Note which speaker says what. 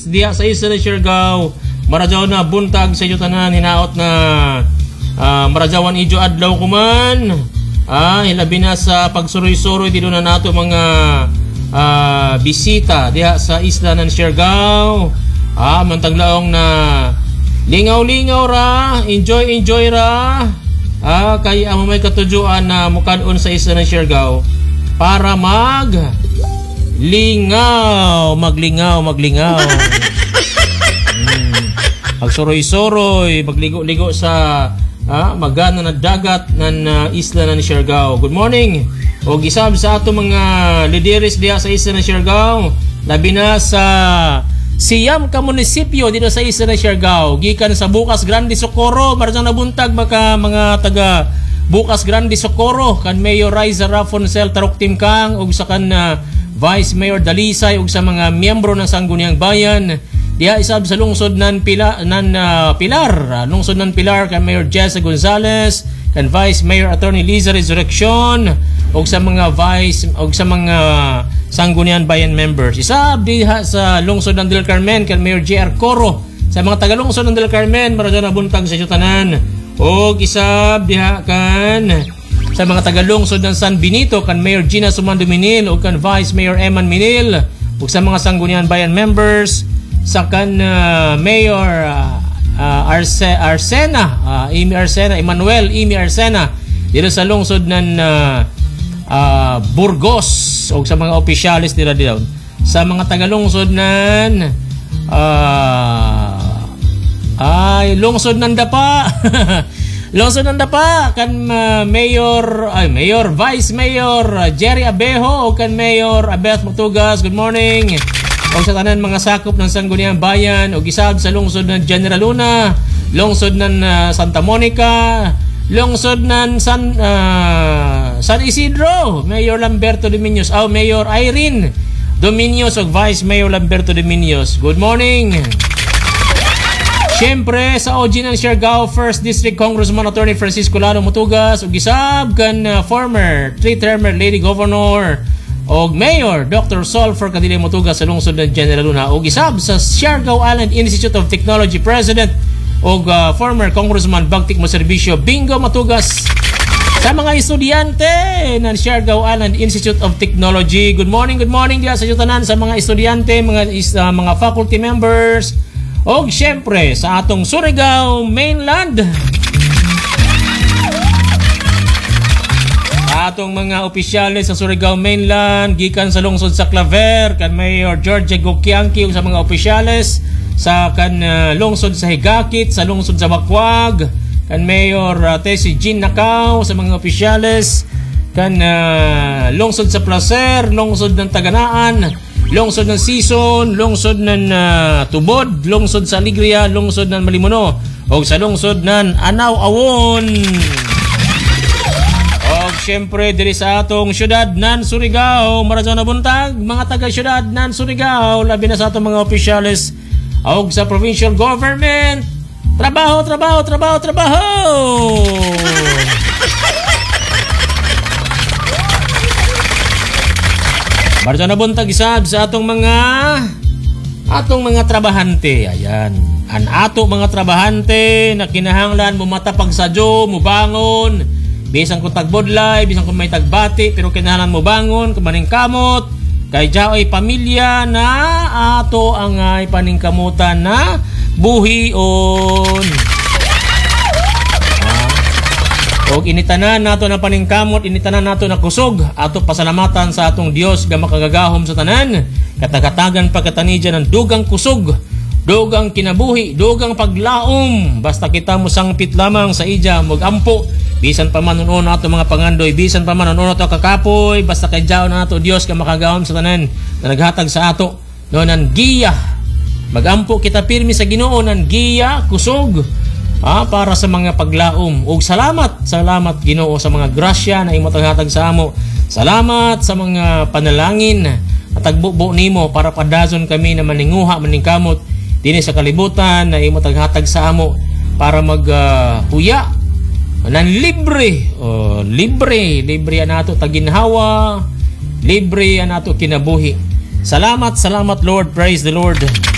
Speaker 1: diya sa isla ng Siargao. Maradyaw na buntag sa inyo tanan, hinaot na maradyawan idyo adlaw kuman. Hilabi na sa pagsuroy-suroy dito na nato mga bisita diya sa isla ng Siargao. Mantaglaong na lingaw-lingaw ra, enjoy ra. Kay amo may katujuan na mukadon sa isla ng Siargao para maglingaw. Magsuroy-suroy, magligo-ligo sa magana na dagat ng isla ng Siargao. Good morning. O gisab sa ato mga lideres diya sa isla ng Siargao, labi na sa Siyam ka munisipyo dito sa isla ng Siargao, gikan sa Bukas Grande Socorro, maradang nabuntag mga taga Bukas Grande Socorro kan Mayor Riza Rafoncel Tarok Timkang ug sa kan Vice Mayor Dalisay ug sa mga miyembro ng Sangguniang Bayan diha isab sa lungsod ng Pilar, lungsod ng Pilar kan Mayor Jessa Gonzales, kan Vice Mayor Attorney Liza Resurrection ug sa mga Sangguniang Bayan members. Isab diha sa lungsod ng Del Carmen kan Mayor JR Coro. Sa mga taga-lungsod ng Del Carmen, maradyo na buntag sa tanan. O isab diha kan sa mga taga-lungsod ng San Benito kan Mayor Gina Sumando Minil o kan Vice Mayor Eman Minil o sa mga Sangguniang Bayan members sa kan Mayor Emmanuel Imi Arsena dito sa lungsod ng Burgos o sa mga opisyalis nila dito sa mga taga-lungsod ng lungsod ng Dapa lungsod ng Dapa kan Mayor Vice Mayor Jerry Abejo o kan Mayor Abeth Matugas. Good morning. O sa tanan mga sakop ng Sangguniang Bayan o gisab sa lungsod ng General Luna, lungsod ng Santa Monica, lungsod ng San Isidro, Mayor Lamberto Dominios, Mayor Irene Dominios o Vice Mayor Lamberto Dominios. Good morning. Siyempre sa OG ng Siargao 1st District Congressman Attorney Francisco Lano Matugas o gisab kan former 3-termer Lady Governor o Mayor Dr. Solfer Cadillo Matugas sa lungsod ng General Luna o gisab sa Siargao Island Institute of Technology President o former Congressman Bagtik Moservicio Bingo Matugas. Sa mga estudyante ng Siargao Island Institute of Technology, good morning diya sa tanan sa mga estudyante, mga faculty members o siyempre sa atong Surigao Mainland. Atong mga opisyales sa Surigao Mainland gikan sa lungsod sa Claver kan Mayor George Gokianki ug sa mga opisyales sa kan lungsod sa Higakit, sa lungsod sa Bakwag kan Mayor Tessie Jean Nakaw, sa mga opisyales kan lungsod sa Placer, lungsod ng Taganaan, lungsod ng Sison, lungsod ng Tubod, lungsod sa Alegria, lungsod ng Malimono o sa lungsod ng Anaw-Awon. Siyempre diri sa atong syudad ng Surigao, maradyo na buntag mga taga-syudad ng Surigao, labi na sa atong mga opisyales og sa provincial government. Trabaho! Maradyo na buntag isab sa atong mga trabahante. Ayan, an ato mga trabahante na kinahanglan mumatapag sa Diyo, mubangon bisan kung tagbodlay, bisan kung may tagbati, pero kinahanglan mo bangon, kumaning kamot, kay dyan ay pamilya na ato ang ay paningkamutan na buhion. O initanan nato na paningkamot, initanan nato na kusog, ato pasalamatan sa atong Dios nga makagagahom sa tanan, katagatagan pagkatanidya ng dugang kusog, dugang kinabuhi, dugang paglaom, basta kita mo sangpit lamang sa ija, mag-ampo, bisan pa man noon nato mga pangandoy, bisan pa man noon nato kakapoy, basta kay Diao na nato Dios ka makagahom sa tanan na naghatag sa ato no nan giya. Magampo kita pirmi sa Ginoo nan giya kusog para sa mga paglaom. Ug salamat Ginoo sa mga grasya na imo taghatag sa amo. Salamat sa mga panalangin at tagbubo nimo para padazon kami na maninguha maningkamot dinhi sa kalibutan na imo taghatag sa amo para maghuya nan libre anato taginhawa, libre anato kinabuhi. Salamat Lord, praise the Lord.